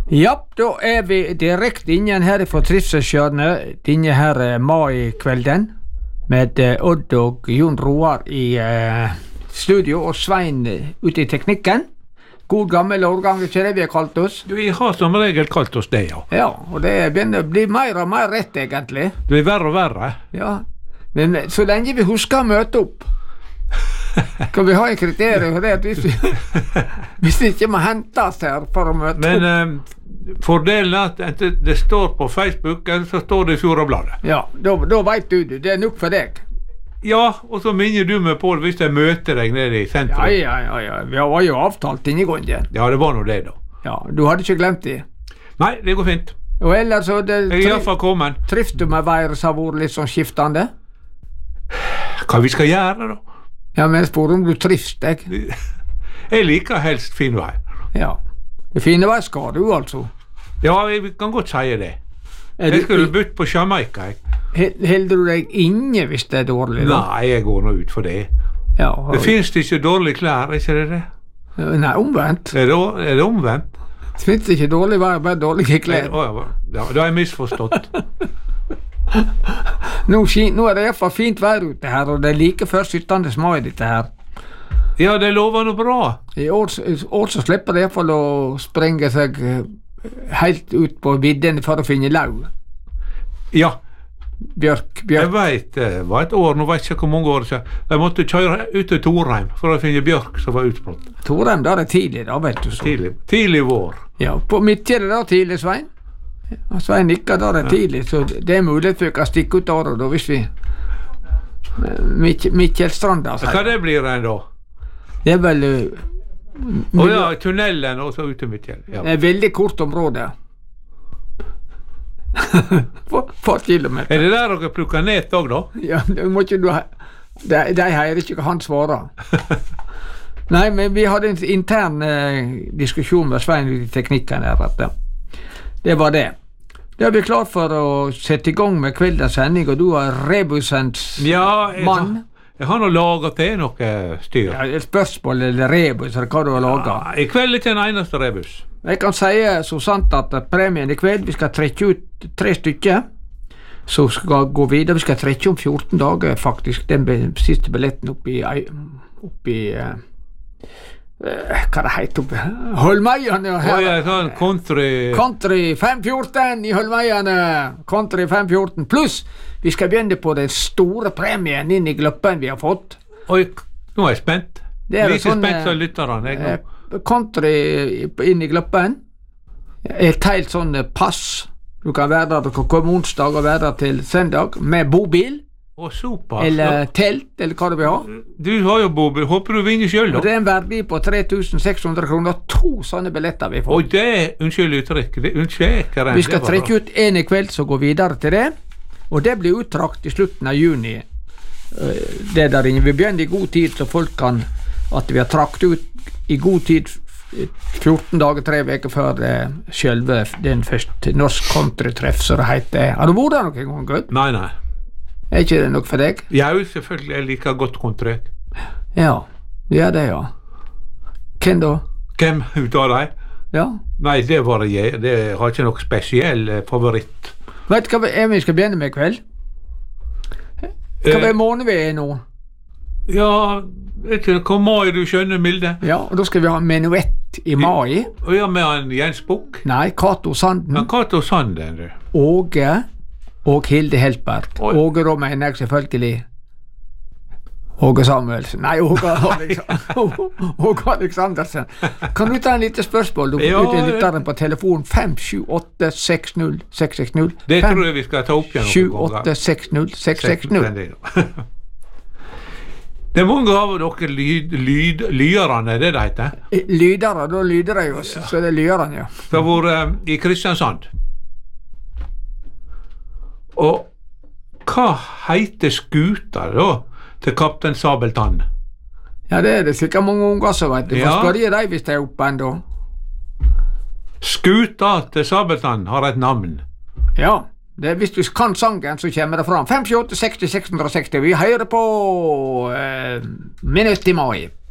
Ja, da vi direkte inne her fra Trivselshjørnet denne her mai-kvelden med Odd og Jon Roar i studio og Svein ute i teknikken. God gammel årgang, ikke det vi har kalt oss? Vi har som regel kalt oss det, ja. Ja, og det begynner å bli mer og mer rett egentlig. Det blir verre og verre. Ja, men så lenge vi husker å møte opp, kan vi ha en kriterium for det at hvis vi ikke må hentes her for å møte opp. Men fordelen er at det står på Facebook, eller så står det i Fjordabladet. Ja, da vet du, det er nok for deg. Ja, og så minner du meg på det hvis jeg møter deg nede i sentrum. Ja, vi var jo avtalt denne gangen. Ja, det var nå det da. Ja, du hadde ikke glemt det. Nei, det går fint. Og ellers så Jeg er i hvert fall kommet. Trivs du med været som har vært litt sånn skiftende? Hva vi skal gjøre da? Ja, men jeg spør om du trivs deg. Jeg liker helst fin vei. Ja, det fine vei skal du altså. Ja, vi kan godt si det. Jeg skulle bytte på Jamaica, jeg. Helder du deg inne hvis det er dårlig? Da? Nei, jeg går nå ut for det. Ja, Det finnes ikke dårlige klær, ikke det? Nei, omvendt. Er det omvendt? Det finnes ikke dårlig vær, bare dårlige klær. Ja, da har jeg misforstått. Nå er det i hvert fall fint vær ute her, og det er like før 17. mai dette her. Ja, det lover noe bra. I år så slipper det i hvert fall å sprenge seg helt ut på viddene for å finne lau. Ja. Bjørk. Jeg vet, det var et år, nå vet jeg ikke hvor mange år siden. Jeg måtte kjøre ut til Torheim for å finne bjørk som var utsprått. Torheim, da er det tidlig, da vet du så. Tidlig vår. Ja, på midtgjerde da tidlig, Svein. Ja, Svein nikker da det tidlig, så det er mulighet for å stikke ut året da, hvis vi Midtjelstranda. Hva det blir det da? Det er vel ja, tunnelen og så ut til Midtjeld. Ja. Det er veldig kort område. For kilometer. Er det der dere plukker ned også da? Ja, det må ikke du de hører ikke hva han svarer. Nei, men vi hadde en intern diskusjon med Svein i teknikken her, det var det. Da er vi klar for å sette i gang med kveldens sending, og du er rebusens mann. Jeg har nå laget til noe styr. Ja, et spørsmål eller rebus, eller hva du har laget. Ja, i kveld er ikke en eneste rebus. Jeg kan si så sant at premien i kveld, vi skal trekke ut 3 stykker, så skal gå videre, vi skal trekke om 14 dager faktisk, den siste billetten oppi hva det heter oppi Holmøyene sånn Country 514 i Holmøyene, Country 514 pluss vi skal begynne på den store premien inn i gløppen vi har fått. Oi, nå er jeg spent. Like spent som lytterne. Country inn i gløppen, et helt sånn pass. Du kan være der, du kan komme onsdag og være der til søndag med bobil. Eller telt, eller hva du vil ha. Du har jo bobil, håper du vinner selv da. Og det er en verdi på 3600 kroner, 2 sånne billetter vi får. Og det, unnskyld uttrykk, vi skal trekke ut en i kveld som går videre til det, og det blir uttrakt i slutten av juni. Det der inne, vi begynner i god tid, så folk kan, at vi har trakt ut i god tid 14 dager, 3 veker før selve den første norsk countrytreff, så det heter. Har du vært der noen gang, gutt? Nei. Er ikke det nok for deg? Ja, selvfølgelig, jeg liker godt country. Ja, det ja. Hvem da? Hvem ut av deg? Ja. Nei, det har ikke noe spesiell favoritt. Vet du hva vi skal begynne med i kveld? Hva måned vi er nå? Ja, vet du, hva mai du skjønner, Milde? Ja, og da skal vi ha menuett i mai. Ja, med en Jens Bukk? Nei, Cato Sanden. Ja, Cato Sanden, du. Åge og Hilde Heltberg. Åge da mener jeg selvfølgelig Åge Samuelsen. Nei, Åge Aleksandersen. Kan du ta en lite spørsmål? Du kan ut i lytteren på telefon 57860-660. Det tror jeg vi skal ta opp igjen. 57860-660. Det er mange av dere lyderne, det heter? Lydere, da lyder jeg jo, så det er lyderne, ja. Det har vært i Kristiansand. Og hva heter skuta da til kaptein Sabeltann? Ja, det er det sikkert mange unger som vet. Du får spørre deg hvis det er oppe enda. Skuta til Sabeltann har et navn. Ja, det hvis du kan sangen så kommer det fram. 57860-660. Vi hører på Minutt i mai.